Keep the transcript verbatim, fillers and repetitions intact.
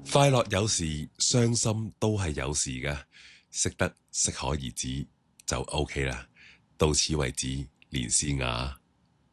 快樂有時，傷心都係有時㗎，識得適可而止就 OK 啦。到此為止，連詩雅。